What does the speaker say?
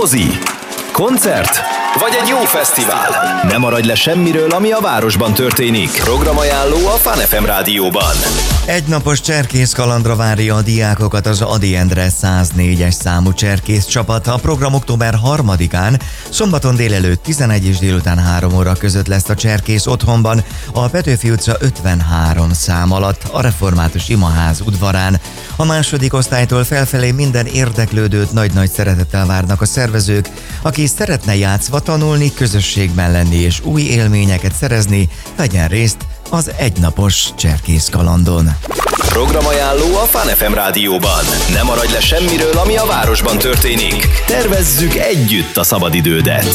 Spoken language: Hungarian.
mozi, koncert vagy egy jó fesztivál. Ne maradj le semmiről, ami a városban történik. Programajánló a Fun FM rádióban. Egynapos cserkész kalandra várja a diákokat az Ady Endre 104-es számú cserkész csapat. A program október 3-án, szombaton délelőtt 11 és délután 3 óra között lesz a cserkész otthonban, a Petőfi utca 53 szám alatt, a Református Imaház udvarán. A második osztálytól felfelé minden érdeklődőt nagy-nagy szeretettel várnak a szervezők, aki szeretne játszva tanulni, közösségben lenni és új élményeket szerezni, vegyen részt az egynapos cserkész kalandon. Programajánló a Fun FM rádióban. Ne maradj le semmiről, ami a városban történik. Tervezzük együtt a szabadidődet.